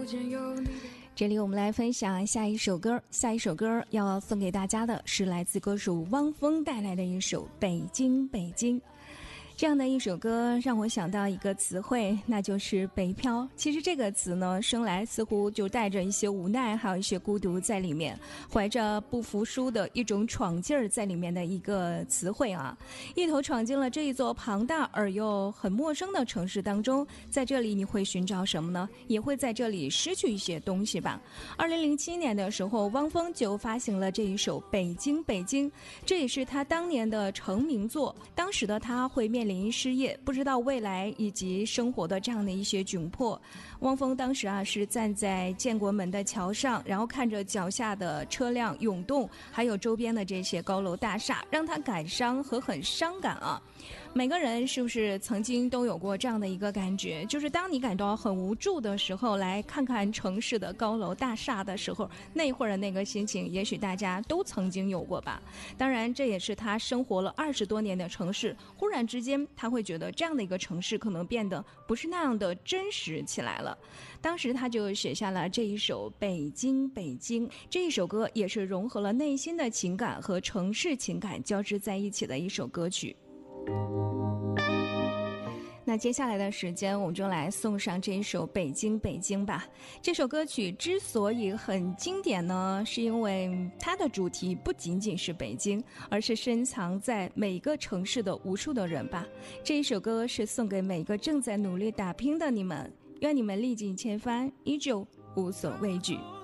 这里我们来分享下一首歌，要送给大家的是来自歌手汪峰带来的一首《北京北京》。这样的一首歌让我想到一个词汇，那就是北漂。其实这个词呢，生来似乎就带着一些无奈，还有一些孤独在里面，怀着不服输的一种闯劲儿在里面的一个词汇啊。一头闯进了这一座庞大而又很陌生的城市当中，在这里你会寻找什么呢？也会在这里失去一些东西吧。2007年的时候，汪峰就发行了这一首《北京北京》，这也是他当年的成名作。当时的他会面临失业，不知道未来以及生活的这样的一些窘迫。汪峰当时是站在建国门的桥上，然后看着脚下的车辆涌动，还有周边的这些高楼大厦，让他感伤和很伤感啊。每个人是不是曾经都有过这样的一个感觉，就是当你感到很无助的时候，来看看城市的高楼大厦的时候，那会儿的那个心情也许大家都曾经有过吧。当然这也是他生活了20多年的城市，忽然之间他会觉得这样的一个城市可能变得不是那样的真实起来了。当时他就写下了这一首《北京北京》，这一首歌也是融合了内心的情感和城市情感交织在一起的一首歌曲。那接下来的时间我们就来送上这一首《北京北京》吧。这首歌曲之所以很经典呢，是因为它的主题不仅仅是北京，而是深藏在每个城市的无数的人吧。这一首歌是送给每个正在努力打拼的你们，愿你们历尽千帆，依旧无所畏惧。